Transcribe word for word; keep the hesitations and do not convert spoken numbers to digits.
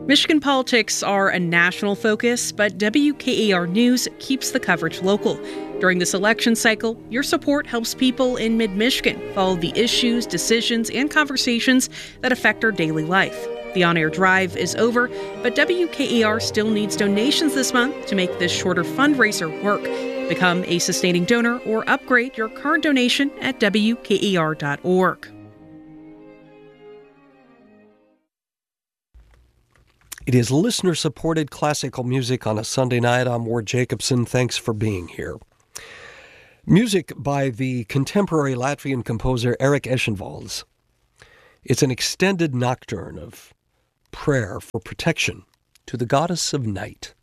Michigan politics are a national focus, but W K A R News keeps the coverage local. During this election cycle, your support helps people in mid-Michigan follow the issues, decisions, and conversations that affect our daily life. The on-air drive is over, but W K A R still needs donations this month to make this shorter fundraiser work. Become a sustaining donor or upgrade your current donation at W K A R dot org. It is listener-supported classical music on a Sunday night. I'm Ward Jacobson. Thanks for being here. Music by the contemporary Latvian composer Eric Eschenwalds. It's an extended nocturne of prayer for protection to the goddess of night.